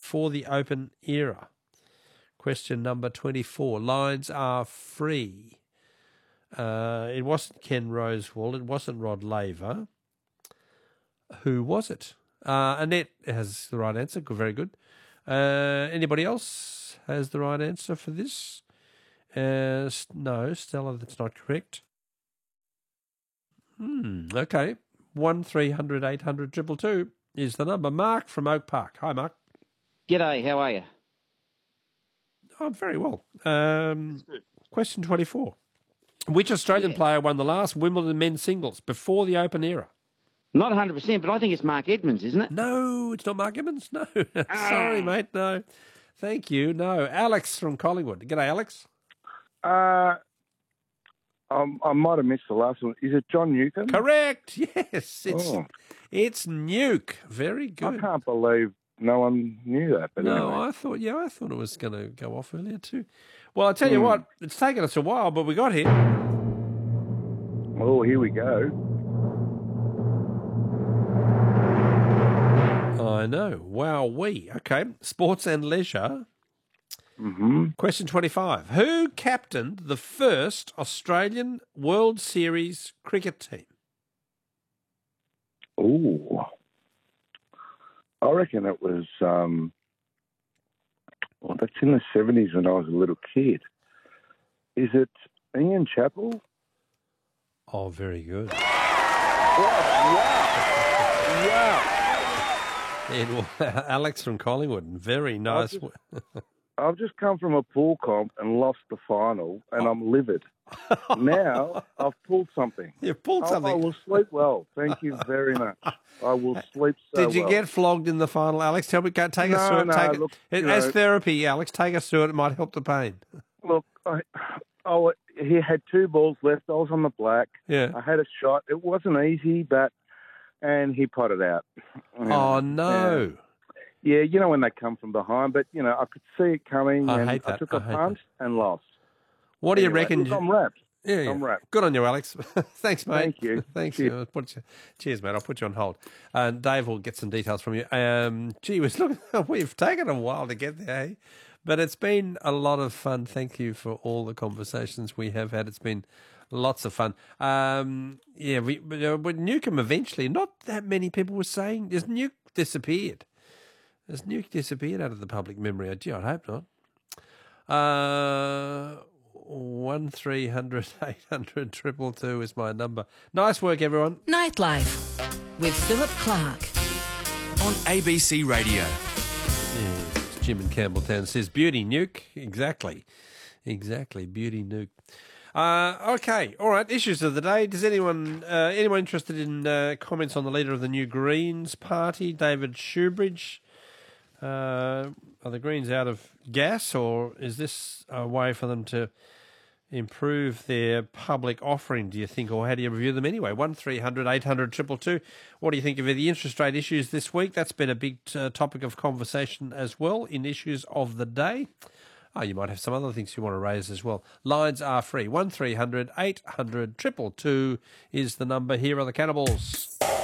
before the Open era? Question number 24. Lines are free. It wasn't Ken Rosewall. It wasn't Rod Laver. Who was it? Annette has the right answer. Good, very good. Anybody else has the right answer for this? No, Stella, that's not correct. Okay. 1300 800 222 is the number. Mark from Oak Park. Hi, Mark. G'day, how are you? Oh, very well. Question 24. Which Australian player won the last Wimbledon men's singles before the Open era? Not 100%, but I think it's Mark Edmonds, isn't it? No, it's not Mark Edmonds. No. Sorry, mate. No. Thank you. No. Alex from Collingwood. G'day, Alex. I might have missed the last one. Is it John Newcombe? Correct. Yes. It's Nuke. Very good. I can't believe no one knew that. But no, anyway. I thought it was going to go off earlier too. Well, I tell you what, it's taken us a while, but we got here. Oh, here we go. I know. Wowee. Okay. Sports and leisure. Question 25. Who captained the first Australian World Series cricket team? Oh, I reckon it was, that's in the 70s when I was a little kid. Is it Ian Chappell? Oh, very good. Wow. Alex from Collingwood. Very nice. I've just come from a pool comp and lost the final, and I'm livid. Now I've pulled something. You've pulled something. I will sleep well. Thank you very much. I will sleep so well. Did you get flogged in the final, Alex? Tell me, take us through it. Look, as therapy, Alex, take us through it. It might help the pain. Look, he had 2 balls left. I was on the black. Yeah. I had a shot. It wasn't easy, and he potted out. Oh, no. Yeah, you know when they come from behind, but, I could see it coming. I hate that. I took a punch and lost. What do you reckon? Look, I'm wrapped. Yeah. I'm wrapped. Good on you, Alex. Thanks, mate. Thank you. Thanks. Cheers. Cheers, mate. I'll put you on hold. Dave will get some details from you. Gee whiz, look, we've taken a while to get there, eh? But it's been a lot of fun. Thank you for all the conversations we have had. It's been lots of fun. With Newcombe eventually, not that many people were saying, has Nuke disappeared? Has Nuke disappeared out of the public memory? Gee, I hope not. 1300 800 222 is my number. Nice work, everyone. Nightlife with Philip Clark on ABC Radio. Yes, Jim in Campbelltown says, beauty nuke. Exactly, beauty nuke. Okay, all right, issues of the day. Does anyone interested in comments on the leader of the New Greens Party, David Shoebridge? Are the Greens out of gas, or is this a way for them to improve their public offering, do you think, or how do you review them anyway? 1300 800 222. What do you think of the interest rate issues this week? That's been a big topic of conversation as well in issues of the day. Oh, you might have some other things you want to raise as well. Lines are free. 1300 800 222 is the number. Here are the Cannibals.